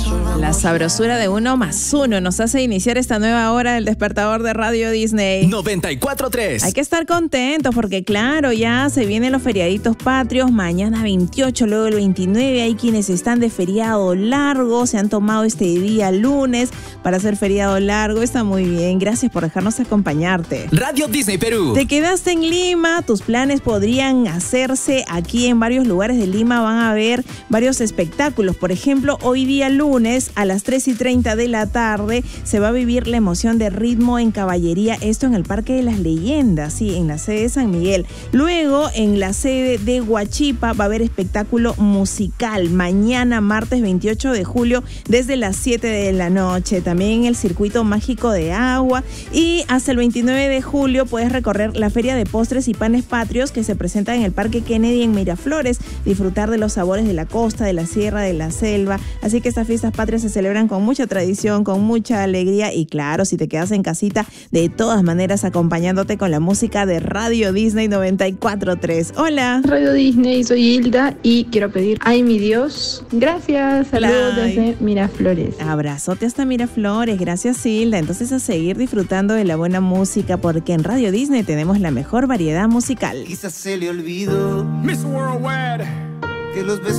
La sabrosura de 1+1 nos hace iniciar esta nueva hora del despertador de Radio Disney 94.3. Hay que estar contentos porque claro, ya se vienen los feriaditos patrios, mañana 28, luego el 29, hay quienes están de feriado largo, se han tomado este día lunes para hacer feriado largo, está muy bien, gracias por dejarnos acompañarte. Radio Disney Perú. Te quedaste en Lima, tus planes podrían hacerse aquí en varios lugares de Lima, van a haber varios espectáculos, por ejemplo, hoy día lunes a las 3:30 de la tarde se va a vivir la emoción de Ritmo en Caballería, esto en el Parque de las Leyendas, sí, en la sede de San Miguel. Luego, en la sede de Huachipa va a haber espectáculo musical, mañana martes 28 de julio desde las 7 de la noche, también en el Circuito Mágico de Agua, y hasta el 29 de julio puedes recorrer la Feria de Postres y Panes Patrios que se presenta en el Parque Kennedy en Miraflores, disfrutar de los sabores de la costa, de la sierra, de la selva, así que estas fiestas patrias se celebran con mucha tradición, con mucha alegría y claro, si te quedas en casita, de todas maneras acompañándote con la música de Radio Disney 94.3. Hola. Radio Disney, soy Hilda y quiero pedir Ay mi Dios. Gracias, saludos desde Miraflores. Abrazote hasta Miraflores, gracias Hilda. Entonces a seguir disfrutando de la buena música porque en Radio Disney tenemos la mejor variedad musical. Quizás se le olvidó Miss Worldwide. que los